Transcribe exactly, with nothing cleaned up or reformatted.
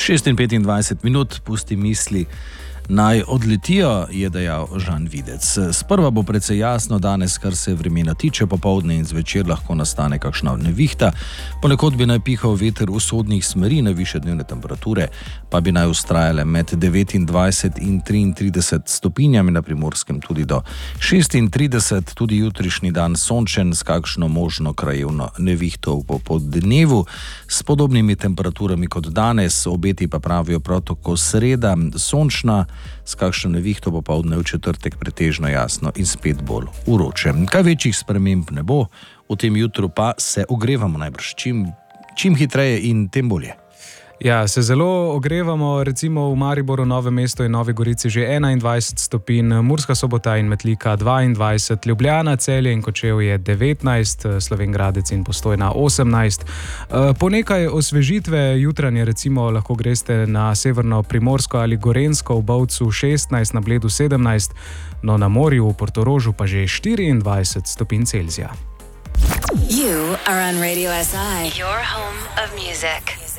šest in petindvajset minut, pusti misli naj odletijo, je dejal Žan Videc. Sprva bo precej jasno danes, kar se vremena tiče, popoldne in zvečer lahko nastane kakšna nevihta. Ponekod bi naj pihal veter vzhodnih smeri, na višje dnevne temperature pa bi naj vztrajale med devetindvajset in triintrideset stopinjami, na Primorskem tudi do šestintrideset, tudi jutrišnji dan sončen s kakšno možno krajevno nevihto v popoldnevu, s podobnimi temperaturami kot danes, obeti pa pravijo prav tako sreda sončna, s kakšno nevihto popoldne, v četrtek pretežno jasno in spet bolj vroče. Kaj večjih sprememb ne bo, v tem jutru pa se ogrevamo najbrž čim, čim hitreje in tem bolje. Ja, se zelo ogrevamo, recimo v Mariboru, Novem mestu in Novi Gorici že enaindvajset stopinj, Murska Sobota in Metlika dvaindvajset, Ljubljana, Celje in Kočevje devetnajst, Slovenj Gradec in Postojna osemnajst. Po nekaj osvežitve jutranje recimo lahko greste na severno Primorsko ali Gorenjsko, v Bovcu šestnajst, na Bledu sedemnajst, no na morju v Portorožu pa že štiriindvajset stopinj Celzija. You are on Radio S I, your home of music.